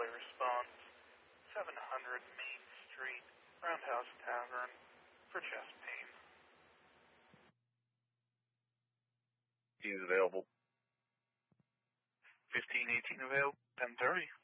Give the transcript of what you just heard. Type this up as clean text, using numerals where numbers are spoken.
early response, 700 Main Street, Roundhouse Tavern, for chest pain. He's available. 1518 available, 10:30.